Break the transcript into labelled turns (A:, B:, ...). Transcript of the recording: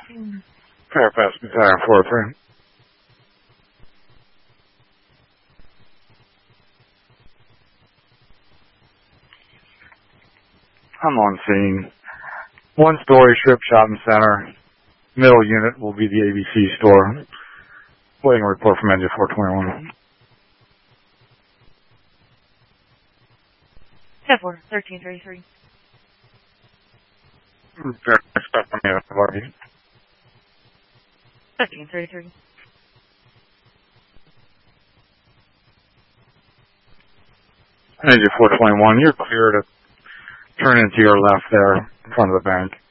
A: Fairfax, Desire 43. I'm on scene. One-story strip shopping center. Middle unit will be the ABC store. Waiting a report from Engine 421.
B: 10-4, 1333.
A: Fairfax, stop on the other
B: 1333.
A: Engine 421, you're clear to turn into your left there in front of the bank.